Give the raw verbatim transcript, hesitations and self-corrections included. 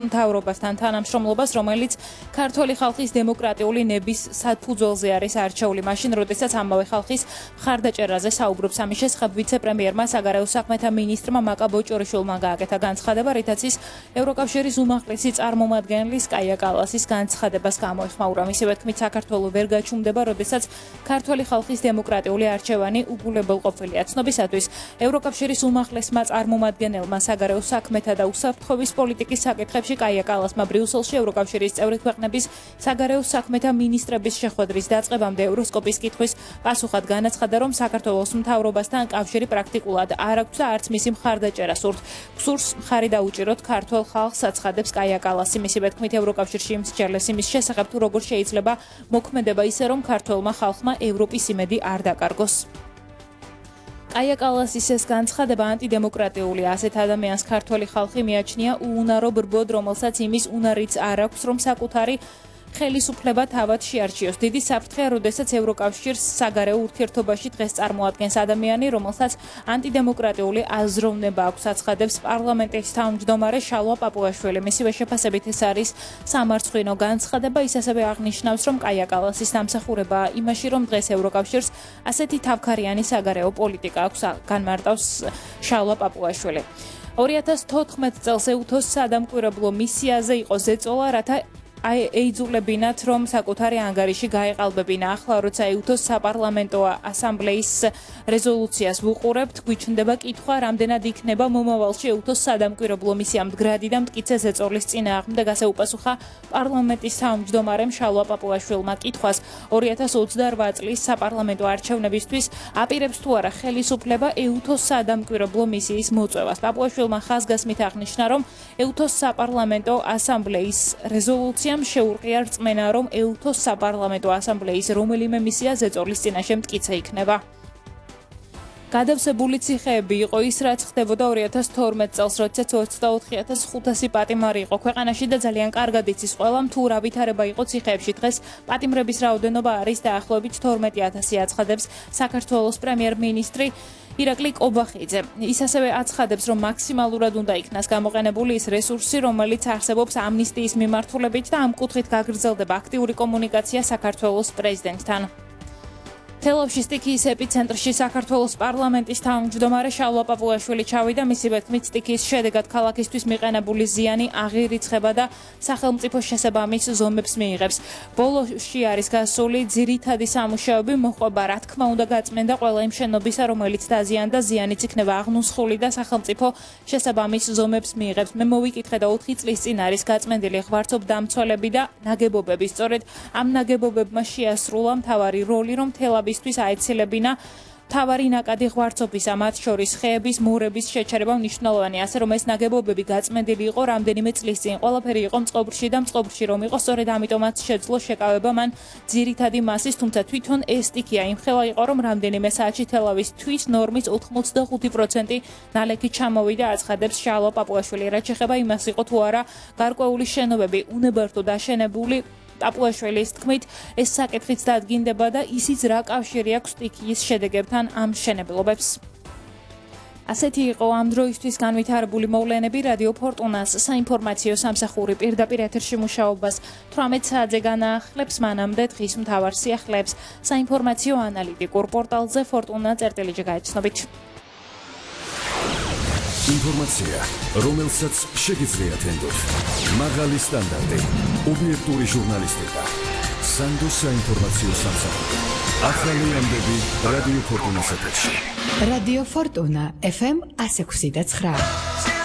მთავრობასთან თანამშრომლობას, რომელიც ქართული ხალხის დემოკრატიული ნების საფუძველზე არის არჩეული, მაშინ, როდესაც ამავე ხალხის მხარდაჭერაზე საუბრობს. ამის შესახებ ვიცე-პრემიერმა საგარეო საქმეთა მინისტრმა მაკა ბოჭორიშვილმა გააკეთა განცხადება, რითაც ის ევროკავშირის უმაღლესი წარმომადგენლის კაია კალასის განცხადებას გამოეხმაურა. მისივე თქმით, საქართველო ვერ გაჩუმდება, როდესაც ქართული ხალხის დემოკრატიული არჩევანი უგულებელყოფილია. ცნობისათვის, ევროკავშირის უმაღლესმა წარმომადგენელმა საგარეო საქმეთა და უსაფრთხოების პოლიტიკის საკითხებში კაია კალასმა ბრიუსელში ევროკავშირის წევრი ქვეყნების საგარეო საქმეთა მინისტრების შეხვედრის დაწყებამდე ევროსკოპის კითხვის პასუხად განაცხადა, რომ საქართველოს მთავრობასთან კავშირი პრაქტიკულად არ აქვს და არც მისი მხარდაჭერა სურთ. გსურს მხარი დაუჭიროთ ქართულ ხალხს, აცხადებს კაია კალასი. მისივე თქმით, ევროკავშირში იმსჯელეს იმის შესახებ, თუ როგორ შეიძლება მოქმედება ისე, რომ ქართულმა ხალხმა ევროპის იმედი არ დაკარგოს. კაია კალასის ეს განცხადება ანტიდემოკრატიულია. ასეთ ადამიანს ქართული ხალხი მიაჩნია უუნარო ბრბოდ, რომელსაც იმის უნარიც არ აქვს, რომ საკუთარი ხელისუფლება თავად შეარჩიოს. დიდი საფრთხეა, როდესაც ევროკავშირს საგარეო ურთიერთობაში დღეს წარმოადგენს ადამიანი, რომელსაც ანტიდემოკრატიული აზროვნება აქვს, აცხადებს პარლამენტის თავმჯდომარე შალვა პაპუაშვილი. მისივე შეფასებით ეს არის სამარცხვინო განცხადება. ის ასევე აღნიშნავს, რომ კაია კალასის დამსახურებაა იმაში, რომ დღეს ევროკავშირს ასეთი თავქარიანი საგარეო პოლიტიკა აქვს, განმარტავს შალვა პაპუაშვილი. ორი ათას თოთხმეტ წელს ეუთოს სადამკვირვებლო მისიაზე იყო ზეწოლა, რათა ეიძულებინათ, რომ საკუთარი ანგარიში გაეყალბებინა. ახლა, როცა ეუთოს საპარლამენტო ასამბლეის რეზოლუციას ვუყურებთ, გვიჩნდება კითხვა, რამდენად იქნება მომავალში ეუთოს სადამკვირვებლო მისია მდგრადი და მტკიცე ზეწოლის წინააღმდეგ, ასე უპასუხა პარლამენტის თავმჯდომარემ შალვა პაპუაშვილმა კითხვას. ორი ათას ოცდაორბა წლის საპარლამენტო არჩევნებისთვის აპირებს თუ არა ხელისუფლება ეუთოს სადამკვირვებლო მისიის მოწვევას. პაპუაშვილმა ხაზგასმით აღნიშნა, რომ ეუთოს საპარლამენტო ასამბლეის რეზოლუცია შეურყია რწმენა, რომ ეუთოს საპარლამენტო ასამბლეის რომელიმე მისია ზეწოლის წინაშე მტკიცე იქნება. გადავსებული ციხეები იყო ის, რაც ხდებოდა ორი ათას თორმეტ წელს, როდესაც ოცდაოთხი ათას ხუთასი პატიმარი იყო ქვეყანაში და ძალიან კარგად იცის ყველამ, თუ რა ვითარება იყო ციხეებში. დღეს პატიმრების რაოდენობა არის დაახლოებით თორმეტი ათასი, აცხადებს საქართველოს პრემიერ-მინისტრი ირაკლი კობახიძე. ის ასევე აცხადებს, რომ მაქსიმალურად უნდა იქნას გამოყენებული ის რესურსი, რომელიც არსებობს ამნისტიის მიმართულებით და ამ კუთხით გაგრძელდება აქტიური კომუნიკაცია საქართველოს პრეზიდენტთან. თელავში სტიქიის ეპიცენტრში საქართველოს პარლამენტის თავმჯდომარე შალვა პაპუაშვილი ჩავიდა. მისივე თქმით, სტიქიის შედეგად ქალაქისთვის მიყენებული ზიანი აღირიცხება და სახელმწიფო შესაბამის ზომებს მიიღებს. ბოლოში არის გასული ძირითადი სამუშაოები, მოყვება რა თქმა უნდა გაწმენდა ყველა იმ შენობისა, რომელიც დაზიანდა, ზიანიც იქნება აღნუსხული და სახელმწიფო შესაბამის ზომებს მიიღებს. მე მოვიკითხე და ოთხი წლის წინ არის გაწმენდილი ღვარცობ დამცველები და ნაგებობები. სწორედ ამ ნაგებობებმა შეასრულა მთავარი როლი, რომ თელავი ისთვის აეცილებინა თავარი ნაკადი ღვარცობისა, მათ შორის ხეების, მორების შეჩერება მნიშვნელოვანი, ასე რომ ეს ნაგებობები გაწმენდილი იყო რამდენიმე წლის წინ. ყველაფერი იყო მწყობრში და მწყობრში რომ იყო, სწორედ ამიტომაც შეძლო შეკავება მან ძირითადი მასის, თუმცა თვითონ ეს სტიქია იმხელა იყო, რომ რამდენიმე საათში თელავის თვის ნორმის ოთხმოცდახუთი პროცენტი ნალექი ჩამოვიდა, აცხადებს შალვა პაპუაშვილი. რაც შეეხება იმას, იყო თუ არა გარკვეული შენობები უნებართო დაშენებული, პაპუაშვილის თქმით, ეს საკითხიც დადგინდება და ისიც რა კავშირი აქვს სტიქიის შედეგებთან ამ მშენებლობებს. ასეთი იყო ამ დროისთვის განვითარებული მოვლენები. რადიო ფორტუნას საინფორმაციო სამსახური პირდაპირ ეთერში მუშაობას თვრამეტ საათზე განაახლებს, მანამდე დღის მთავარ სიახლეებს საინფორმაციო ანალიტიკურ პორტალზე ფორტუნა წერტილი გაეცნობით. ინფორმაცია, რომელსაც შეგიძლიათ ენდოთ. მაღალი სტანდარტი, ობიექტური ჟურნალისტიკა. სანდოს საინფორმაციო სამსახური. ახალი ამბები რადიო ფორტუნას ეთერში. რადიო ფორტუნა ეფ ემ εκατო ექვსი და ცხრა.